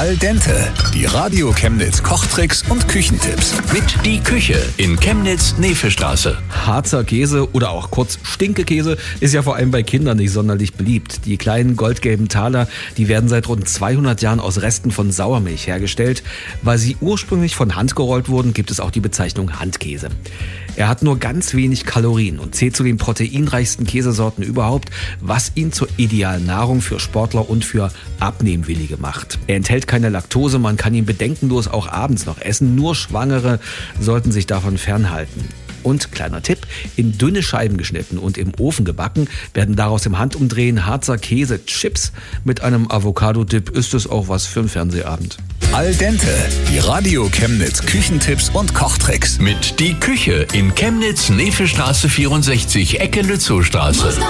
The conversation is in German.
Al dente, die Radio Chemnitz Kochtricks und Küchentipps. Mit Die Küche in Chemnitz-Nevestraße. Harzer Käse oder auch kurz Stinkekäse ist ja vor allem bei Kindern nicht sonderlich beliebt. Die kleinen goldgelben Taler, die werden seit rund 200 Jahren aus Resten von Sauermilch hergestellt. Weil sie ursprünglich von Hand gerollt wurden, gibt es auch die Bezeichnung Handkäse. Er hat nur ganz wenig Kalorien und zählt zu den proteinreichsten Käsesorten überhaupt, was ihn zur idealen Nahrung für Sportler und für Abnehmwillige macht. Er enthält keine Laktose, man kann ihn bedenkenlos auch abends noch essen. Nur Schwangere sollten sich davon fernhalten. Und kleiner Tipp, in dünne Scheiben geschnitten und im Ofen gebacken, werden daraus im Handumdrehen Harzer Käse-Chips. Mit einem Avocado-Dip ist es auch was für einen Fernsehabend. Al dente, die Radio Chemnitz Küchentipps und Kochtricks. Mit Die Küche in Chemnitz-Nevestraße 64, Ecke Lützowstraße.